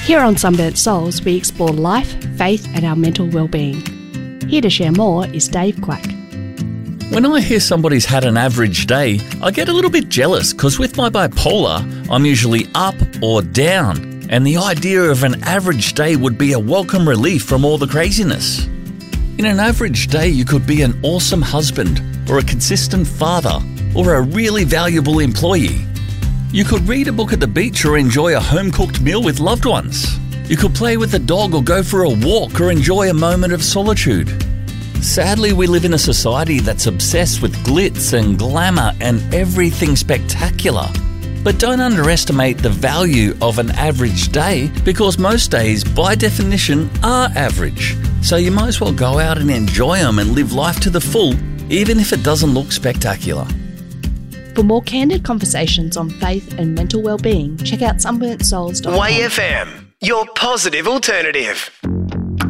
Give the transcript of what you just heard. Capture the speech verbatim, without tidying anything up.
Here on Sunburnt Souls, we explore life, faith and our mental well-being. Here to share more is Dave Quack. When I hear somebody's had an average day, I get a little bit jealous because with my bipolar, I'm usually up or down, and the idea of an average day would be a welcome relief from all the craziness. In an average day, you could be an awesome husband, or a consistent father, or a really valuable employee. You could read a book at the beach or enjoy a home-cooked meal with loved ones. You could play with a dog or go for a walk or enjoy a moment of solitude. Sadly, we live in a society that's obsessed with glitz and glamour and everything spectacular. But don't underestimate the value of an average day, because most days, by definition, are average. So you might as well go out and enjoy them and live life to the full, even if it doesn't look spectacular. For more candid conversations on faith and mental well-being, check out sunburnt souls dot com. Y F M, your positive alternative.